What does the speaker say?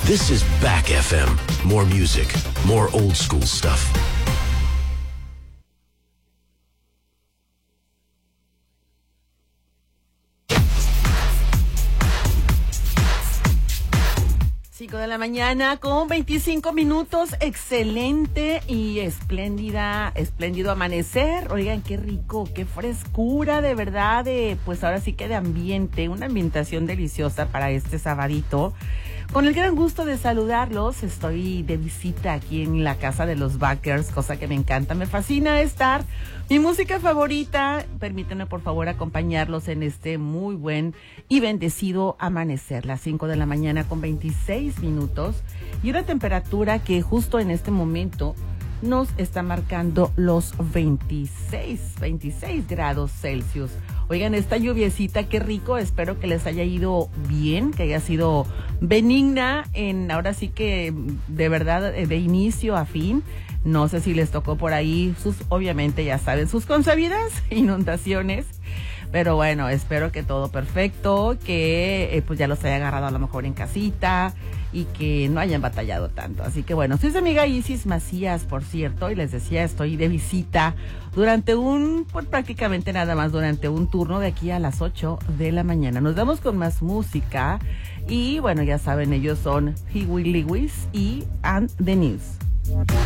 This is Back FM. More music, more old school stuff. De la mañana con 25 minutos, excelente y espléndido amanecer. Oigan, qué rico, qué frescura, de verdad, pues ahora sí que de ambiente, una ambientación deliciosa para este sabadito. Con el gran gusto de saludarlos, estoy de visita aquí en la casa de los Backers, cosa que me encanta, me fascina estar. Mi música favorita, permítanme por favor acompañarlos en este muy buen y bendecido amanecer, las 5 de la mañana con 26 minutos y una temperatura que justo en este momento nos está marcando los 26 grados Celsius. Oigan, esta lluviecita, qué rico, espero que les haya ido bien, que haya sido benigna ahora sí que de verdad de inicio a fin. No sé si les tocó por ahí obviamente ya saben, sus consabidas inundaciones. Pero bueno, espero que todo perfecto, que pues ya los haya agarrado a lo mejor en casita y que no hayan batallado tanto. Así que bueno, soy su amiga Isis Macías, por cierto, y les decía, estoy de visita durante pues prácticamente nada más durante un turno de aquí a las 8 de la mañana. Nos vamos con más música y bueno, ya saben, ellos son Huey Lewis y And the News.